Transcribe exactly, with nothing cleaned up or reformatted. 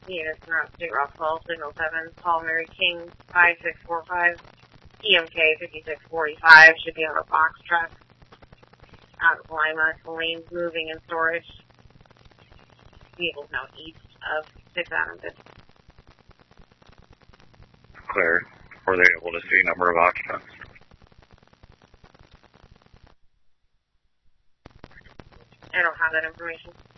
Units not State Rock Falls, Signal seven, Paul Mary King, five six four five, E M K fifty-six forty-five, should be on a box truck out of Lima. Lanes moving and storage. Vehicles now east of six Adamson. Clear. Were they able to see number of occupants? I don't have that information.